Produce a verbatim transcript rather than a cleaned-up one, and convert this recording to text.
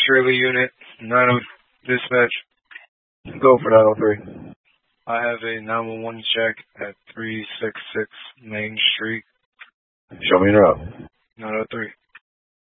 Shirley unit, nine oh dispatch. Go for nine oh three. I have a nine one one check at three sixty-six Main Street. Show me your route. nine oh three.